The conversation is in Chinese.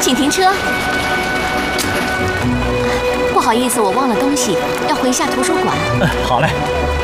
请停车。不好意思，我忘了东西，要回一下图书馆。 好嘞。